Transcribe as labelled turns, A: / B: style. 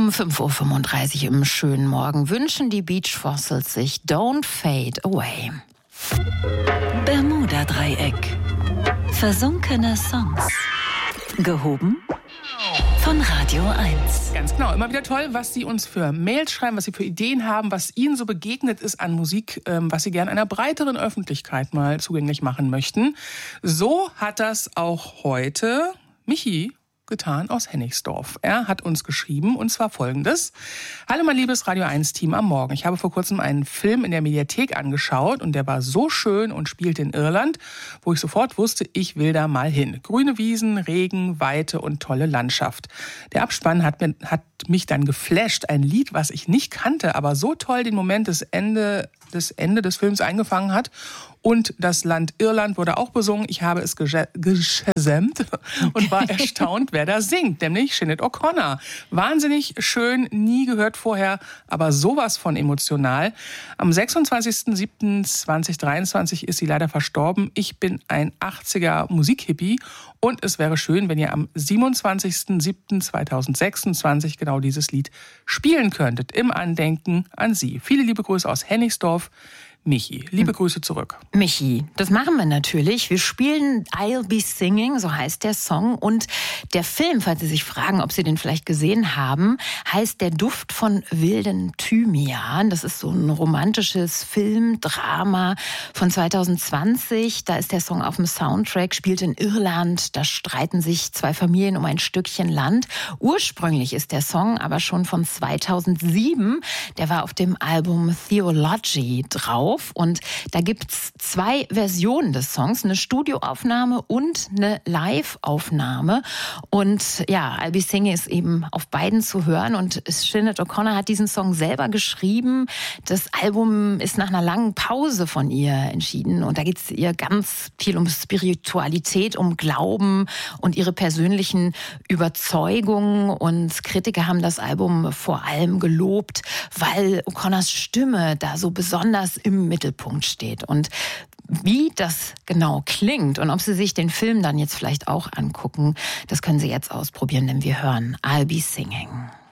A: Um 5.35 Uhr im schönen Morgen wünschen die Beach Fossils sich Don't Fade Away.
B: Bermuda-Dreieck. Versunkene Songs. Gehoben von Radio 1.
C: Ganz genau, immer wieder toll, was Sie uns für Mails schreiben, was Sie für Ideen haben, was Ihnen so begegnet ist an Musik, was Sie gerne einer breiteren Öffentlichkeit mal zugänglich machen möchten. So hat das auch heute Michi getan aus Hennigsdorf. Er hat uns geschrieben, und zwar Folgendes. Hallo mein liebes Radio 1-Team am Morgen. Ich habe vor kurzem einen Film in der Mediathek angeschaut und der war so schön und spielte in Irland, wo ich sofort wusste, ich will da mal hin. Grüne Wiesen, Regen, Weite und tolle Landschaft. Der Abspann hat mich dann geflasht. Ein Lied, was ich nicht kannte, aber so toll den Moment des Ende des Films eingefangen hat. Und das Land Irland wurde auch besungen. Ich habe es geschesamt und war erstaunt, wer da singt, nämlich Sinead O'Connor. Wahnsinnig schön, nie gehört vorher, aber sowas von emotional. Am 26.07.2023 ist sie leider verstorben. Ich bin ein 80er Musikhippie und es wäre schön, wenn ihr am 27.07.2026 genau dieses Lied spielen könntet, im Andenken an sie. Viele liebe Grüße aus Hennigsdorf. Michi, liebe Grüße zurück.
A: Michi, das machen wir natürlich. Wir spielen I'll Be Singing, so heißt der Song. Und der Film, falls Sie sich fragen, ob Sie den vielleicht gesehen haben, heißt Der Duft von wilden Thymian. Das ist so ein romantisches Filmdrama von 2020. Da ist der Song auf dem Soundtrack, spielt in Irland. Da streiten sich zwei Familien um ein Stückchen Land. Ursprünglich ist der Song aber schon von 2007. Der war auf dem Album Theology drauf. Und da gibt's zwei Versionen des Songs, eine Studioaufnahme und eine Live-Aufnahme. Und ja, I'll Be Singing ist eben auf beiden zu hören. Und Sinead O'Connor hat diesen Song selber geschrieben. Das Album ist nach einer langen Pause von ihr entschieden. Und da geht's ihr ganz viel um Spiritualität, um Glauben und ihre persönlichen Überzeugungen. Und Kritiker haben das Album vor allem gelobt, weil O'Connors Stimme da so besonders im Mittelpunkt steht. Und wie das genau klingt und ob Sie sich den Film dann jetzt vielleicht auch angucken, das können Sie jetzt ausprobieren, denn wir hören I'll Be Singing.